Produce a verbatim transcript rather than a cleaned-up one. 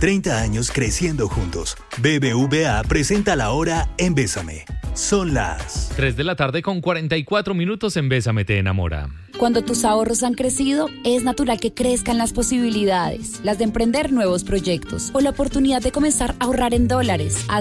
treinta años creciendo juntos. B B V A presenta la hora en Bésame. Son las tres de la tarde con cuarenta y cuatro minutos en Bésame te enamora. Cuando tus ahorros han crecido, es natural que crezcan las posibilidades, las de emprender nuevos proyectos o la oportunidad de comenzar a ahorrar en dólares. Haz